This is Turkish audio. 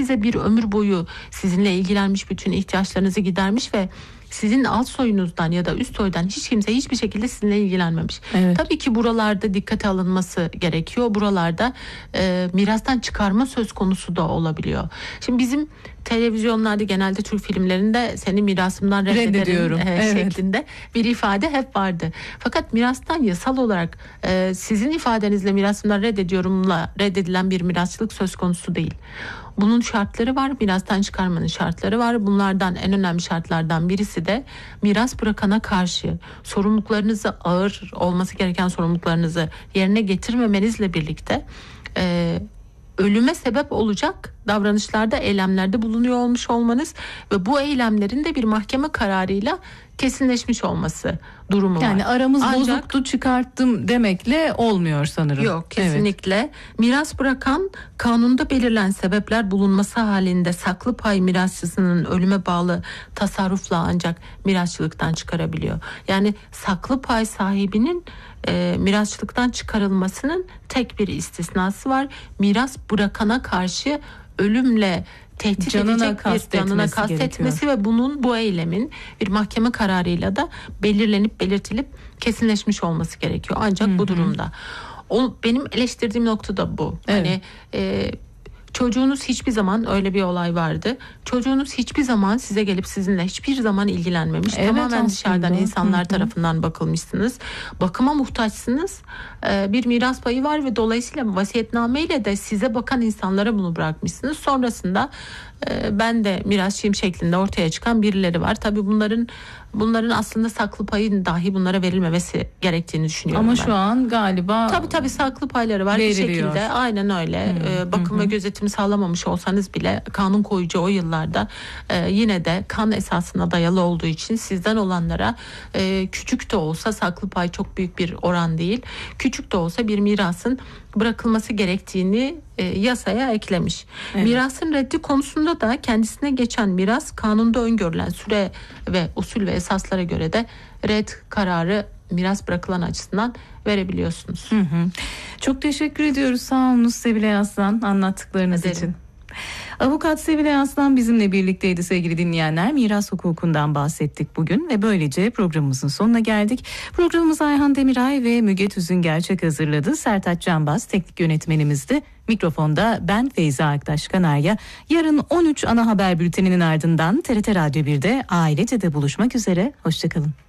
size bir ömür boyu sizinle ilgilenmiş, bütün ihtiyaçlarınızı gidermiş ve sizin alt soyunuzdan ya da üst soydan hiç kimse hiçbir şekilde sizinle ilgilenmemiş. Evet. Tabii ki buralarda dikkate alınması gerekiyor. Buralarda mirastan çıkarma söz konusu da olabiliyor. Şimdi bizim televizyonlarda, genelde Türk filmlerinde seni mirasımdan reddediyorum şeklinde bir ifade hep vardı. Fakat mirastan yasal olarak sizin ifadenizle mirasımdan reddediyorumla reddedilen bir mirasçılık söz konusu değil. Bunun şartları var, mirastan çıkarmanın şartları var. Bunlardan en önemli şartlardan birisi de miras bırakana karşı sorumluluklarınızı, ağır olması gereken sorumluluklarınızı yerine getirmemenizle birlikte ölüme sebep olacak davranışlarda, eylemlerde bulunuyor olmuş olmanız ve bu eylemlerin de bir mahkeme kararıyla kesinleşmiş olması durumu var. Yani aramız bozuktu, çıkarttım demekle olmuyor sanırım. Yok, kesinlikle. Evet. Miras bırakan kanunda belirlen sebepler bulunması halinde saklı pay mirasçısının ölüme bağlı tasarrufla ancak mirasçılıktan çıkarabiliyor. Yani saklı pay sahibinin mirasçılıktan çıkarılmasının tek bir istisnası var. Miras bırakana karşı ölümle tehdit edecek bir canına kastetmesi ve bu eylemin bir mahkeme kararıyla da belirlenip belirtilip kesinleşmiş olması gerekiyor. Ancak bu durumda benim eleştirdiğim nokta da bu. Evet. Hani çocuğunuz hiçbir zaman, öyle bir olay vardı. Çocuğunuz hiçbir zaman size gelip sizinle hiçbir zaman ilgilenmemiş. Evet, tamamen aslında dışarıdan insanlar tarafından bakılmışsınız. Bakıma muhtaçsınız. Bir miras payı var ve dolayısıyla vasiyetnameyle de size bakan insanlara bunu bırakmışsınız. Sonrasında ben de mirasçıyım şeklinde ortaya çıkan birileri var. Tabii bunların aslında saklı payın dahi bunlara verilmemesi gerektiğini düşünüyorum. Ama şu an galiba tabii saklı payları var veriliyor. Bir şekilde, aynen öyle. Bakım ve gözetim sağlamamış olsanız bile kanun koyucu o yıllarda yine de kan esasına dayalı olduğu için sizden olanlara küçük de olsa, saklı pay çok büyük bir oran değil, küçük de olsa bir mirasın bırakılması gerektiğini yasaya eklemiş. Evet. Mirasın reddi konusunda da kendisine geçen miras kanunda öngörülen süre ve usul ve esaslara göre de red kararı miras bırakılan açısından verebiliyorsunuz. Çok teşekkür ediyoruz. Sağ olunuz Sevilay Aslan anlattıklarınız için. Avukat Sevilay Aslan bizimle birlikteydi sevgili dinleyenler. Miras hukukundan bahsettik bugün ve böylece programımızın sonuna geldik. Programımızı Ayhan Demiray ve Müge Tüzüngerçek hazırladı. Sertaç Canbaz teknik yönetmenimizdi. Mikrofonda ben Feyza Aktaş Kanarya. Yarın 13 ana haber bülteninin ardından TRT Radyo 1'de Ailece'de buluşmak üzere. Hoşçakalın.